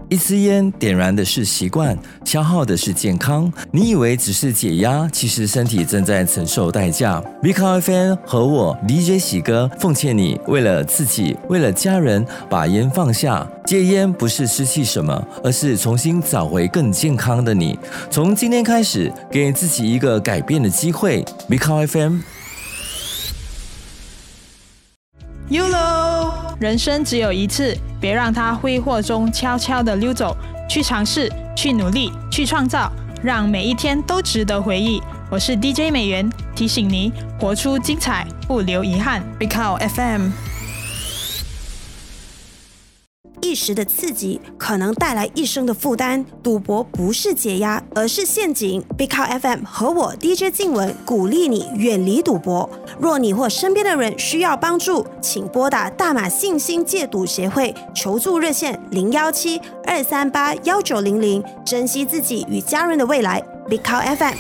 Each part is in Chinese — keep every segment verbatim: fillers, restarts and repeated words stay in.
一支烟点燃的是习惯，消耗的是健康。你以为只是解压，其实身体正在承受代价。V C A F M 和我 D J 喜哥奉劝你，为了自己，为了家人，把烟放下。戒烟不是失去什么，而是重新找回更健康的你。从今天开始，给自己一个改变的机会。V C A F M。Y O L O， 人生只有一次，别让它挥霍中悄悄地溜走。去尝试，去努力，去创造，让每一天都值得回忆。我是 D J 美元，提醒你活出精彩，不留遗憾。V C A F M。 一时的刺激可能带来一生的负担，赌博不是解压，而是陷阱。V C A F M 和我 D J 静文鼓励你远离赌博。若你或身边的人需要帮助，请拨打大马信心戒赌协会求助热线零一七二三八一九零零，珍惜自己与家人的未来。V C A F M。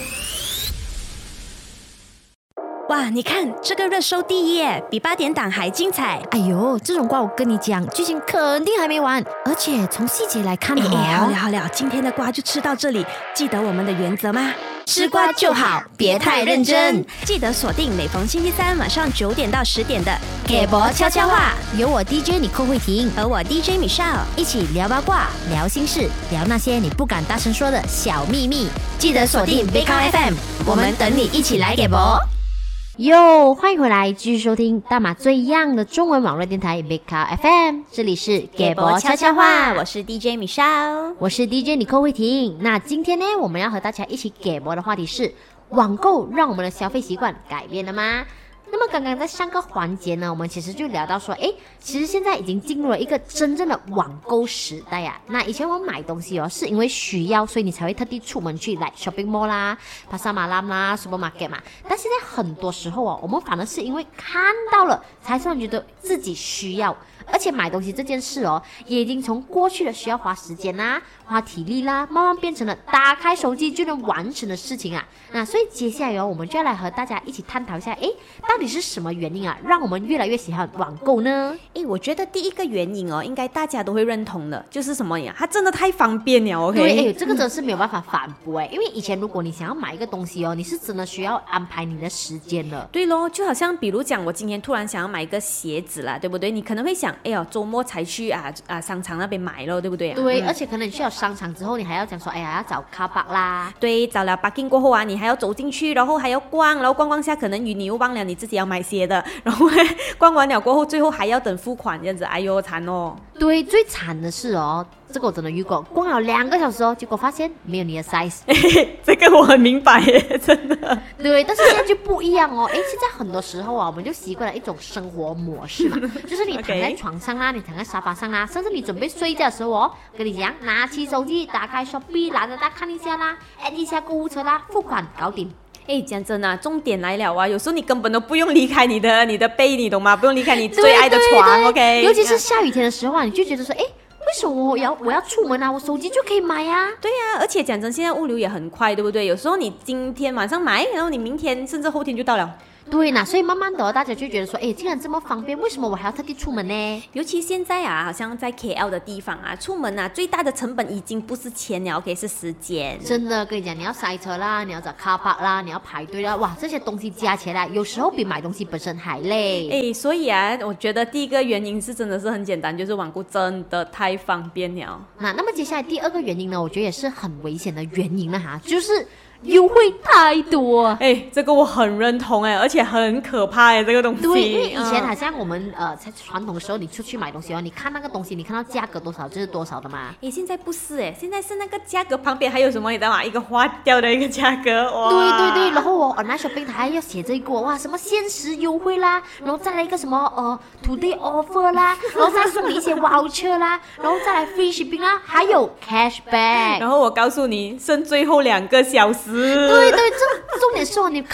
哇，你看这个热搜第一耶，比八点档还精彩。 哎呦，这种瓜我跟你讲，剧情肯定还没完，而且从细节来看哦。 哎，好了好了，今天的瓜就吃到这里，记得我们的原则吗？ 吃瓜就好，别太认真。 记得锁定每逢星期三晚上九点到十点的给博悄悄话，有我 D J 你寇慧婷和我 D J Michelle 一起聊八卦、聊心事、聊那些你不敢大声说的小秘密。记得锁定 V C A F M， 我们等你一起来给博。哟，欢迎回来，继续收听大马最样的中文网络电台 V C A F M， 这里是给博悄悄话， 我是 D J Michelle， 我是 D J 李寇慧婷。那今天呢，我们要和大家一起给博的话题是：网购让我们的消费习惯改变了吗？那么刚刚在上个环节呢，我们其实就聊到说，诶，其实现在已经进入了一个真正的网购时代啊。那以前我们买东西哦，是因为需要，所以你才会特地出门去来 shopping mall 啦、Pasar Malam 啦、supermarket 嘛。但现在很多时候哦，我们反而是因为看到了，才突然觉得自己需要。而且买东西这件事哦，也已经从过去的需要花时间啦、花体力啦，慢慢变成了打开手机就能完成的事情啊。那所以接下来哦，我们就要来和大家一起探讨一下，诶，到底是什么原因啊，让我们越来越喜欢网购呢？ 诶，我觉得第一个原因哦，应该大家都会认同的，就是什么呀？它真的太方便了 ，OK？ 对，诶，这个真的是没有办法反驳诶，因为以前如果你想要买一个东西哦，你是真的需要安排你的时间的。 对咯，就好像比如讲，我今天突然想要买一个鞋子啦，对不对？你可能会想，哎呦，周末才去啊啊商场那边买咯，对不对、啊？ 对、 嗯， 而且可能你去了商场之后，你还要讲说，哎呀，要找 car park 啦。 对，找了 parking 过后啊，你还要走进去，然后还要逛，然后逛逛下，可能你又忘了你自己要买鞋的，然后逛完了过后，最后还要等付款，这样子，哎呦惨哦。 对，最惨的是哦，这个我真的遇过，逛了两个小时哦，结果发现没有你的 size。 这个我很明白耶，真的。 对，但是现在就不一样哦。诶，现在很多时候啊，我们就习惯了一种生活模式嘛，就是你躺在床上啦， okay. 你躺在沙发上啦，甚至你准备睡觉的时候哦，跟你讲，拿起手机，打开 Shopee， 懒得大看一下啦，按一下购物车啦，付款搞定。 哎，讲真啊，重点来了啊！有时候你根本都不用离开你的你的被，你懂吗？不用离开你最爱的床 ，OK？ 尤其是下雨天的时候啊，你就觉得说，哎，为什么我要我要出门啊？我手机就可以买啊？ 对呀、啊，而且讲真，现在物流也很快，对不对？有时候你今天晚上买，然后你明天甚至后天就到了。 对呐，所以慢慢的大家就觉得说，哎，既然这么方便，为什么我还要特地出门呢？ 尤其现在啊，好像在 K L 的地方啊，出门啊，最大的成本已经不是钱了 ，OK， 是时间。 真的跟你讲，你要塞车啦，你要找 car park 啦，你要排队啦，哇，这些东西加起来，有时候比买东西本身还累。 哎，所以啊，我觉得第一个原因是真的是很简单，就是网购真的太方便了。 那那么接下来第二个原因呢，我觉得也是很危险的原因了哈，就是优惠太多。 哎，这个我很认同哎，而且很可怕哎，这个东西。 对，因为以前好像我们、嗯、呃在传统的时候，你出去买东西哦，你看那个东西，你看到价格多少就是多少的嘛。 哎，现在不是哎，现在是那个价格旁边还有什么你知道吗？一个划掉的一个价格。哇， 对对对，然后我 online shopping 它还要写这个哇什么限时优惠啦，然后再来一个什么呃 today offer 啦，然后再送你一些 voucher 啦，然后再来 free shipping 啦，还有 cashback。 然后我告诉你，剩最后两个小时。 对对，这重点是哦，你可能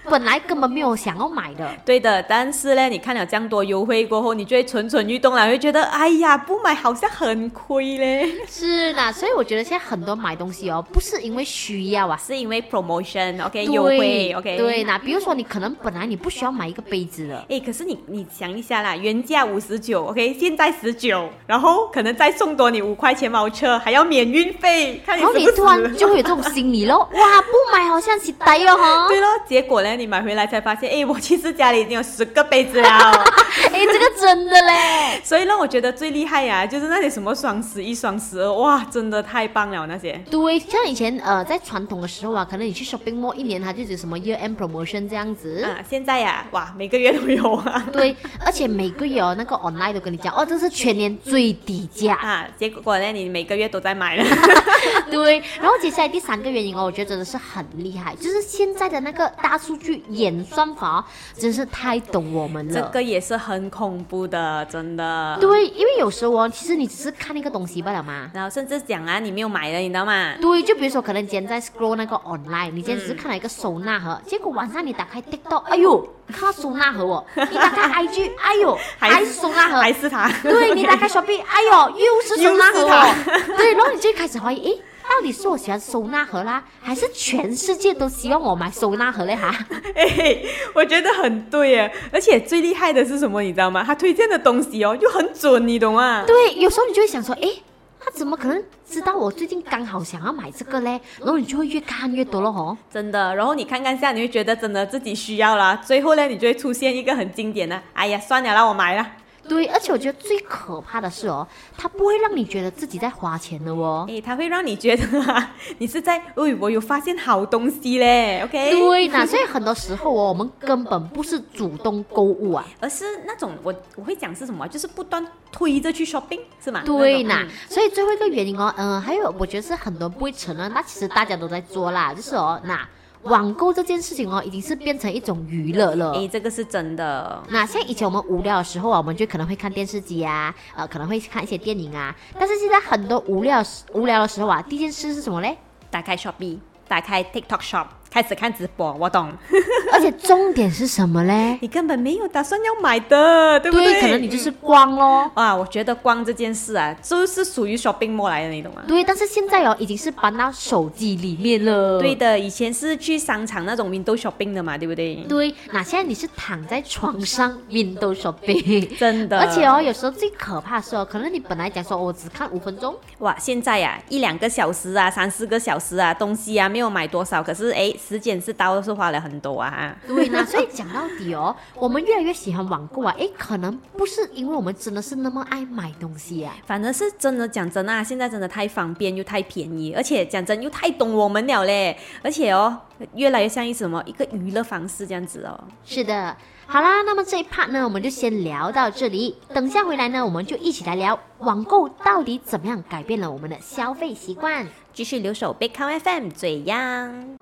本来根本没有想要买的。 对的，但是呢，你看了这样多优惠过后，你就会蠢蠢欲动了，会觉得哎呀，不买好像很亏嘞。 是的，所以我觉得现在很多买东西哦，不是因为需要啊， 是因为 promotion，OK， 对优惠 ，OK。 对，那比如说你可能本来你不需要买一个杯子的， 哎，可是你你想一下啦，原价五十九 ，OK， 现在十九，然后可能再送多你五块钱毛车，还要免运费，看你然后你是不是突然就会有这种心理咯，哇，不买好像是呆哦哈。 对咯，结果呢，你买回来才发现，哎，我其实家里已经有十个杯子了。 哎，这个真的嘞。 所以让我觉得最厉害呀、啊，就是那些什么双十一、双十二，哇，真的太棒了那些。 对，像以前呃，在传统的时候啊，可能你去 shopping mall 一年它就有什么 year end promotion 这样子。 啊，现在呀、啊，哇，每个月都有啊。 对，而且每个月哦，那个 online 都跟你讲，哦，这是全年最低价。 啊，结果呢，你每个月都在买了。 对，然后接下来第三个原因哦，我觉得真的是很厉害，就是现在的那个大数据演算法、哦，真是太懂我们了。 这个也是很恐怖的，真的。 对，因为有时候哦，其实你只是看那个东西罢了嘛。 然后甚至讲啊，你没有买的，你知道吗？ 对，就比如说可能今天在 scroll 那个 online， 你今天只是看了一个收纳盒，结果晚上你打开 TikTok， 哎呦，看到收纳盒哦，你打开 I G， 哎呦，还是收纳盒， 还是它。 对，你打开 Shopee， 哎呦，又是收纳盒哦。对，然后你就开始怀疑，诶。到底是我喜欢收纳盒啦，还是全世界都希望我买收纳盒嘞哈？ 哎，我觉得很对耶，而且最厉害的是什么，你知道吗？他推荐的东西哦，又很准，你懂吗？ 对，有时候你就会想说，哎，他怎么可能知道我最近刚好想要买这个嘞？然后你就会越看越多了哦。 真的，然后你看看下，你会觉得真的自己需要啦，最后呢，你就会出现一个很经典的，哎呀，算了啦，我买了。 对，而且我觉得最可怕的是哦，它不会让你觉得自己在花钱的哦。 诶，它会让你觉得啊，你是在，喂，我有发现好东西嘞 ，OK？ 对那所以很多时候哦，我们根本不是主动购物啊， 而是那种我我会讲是什么，就是不断推着去 shopping， 是吗？ 对那、 嗯、 所以最后一个原因哦，嗯、呃，还有我觉得是很多人不会承认，那其实大家都在做啦，就是哦，那。网购这件事情哦，已经是变成一种娱乐了。 诶，这个是真的。 那像以前我们无聊的时候啊，我们就可能会看电视机啊，呃，可能会看一些电影啊。但是现在很多无聊无聊的时候啊，第一件事是什么嘞？ 打开 Shopee， 打开 TikTok Shop， 开始看直播。我懂。 而且重点是什么嘞？ 你根本没有打算要买的，对不对？ 对，可能你就是逛咯。 啊，我觉得逛这件事啊，就是属于 shopping mall 来的，你懂吗？ 对，但是现在哦，已经是搬到手机里面了。 对的，以前是去商场那种 window shopping 的嘛，对不对？ 对，那现在你是躺在床上 window shopping， 真的。 而且哦，有时候最可怕的是哦，可能你本来讲说我只看五分钟， 哇，现在呀、啊，一两个小时啊，三四个小时啊，东西啊没有买多少，可是哎，时间是刀是花了很多啊。 对，那所以讲到底哦，我们越来越喜欢网购啊，哎，可能不是因为我们真的是那么爱买东西啊， 反而是真的讲真啊，现在真的太方便又太便宜，而且讲真又太懂我们了嘞，而且哦，越来越像一什么一个娱乐方式这样子哦。 是的。好啦，那么这一 part 呢，我们就先聊到这里。等下回来呢，我们就一起来聊网购到底怎么样改变了我们的消费习惯。 继续留守 Big Count F M 最样。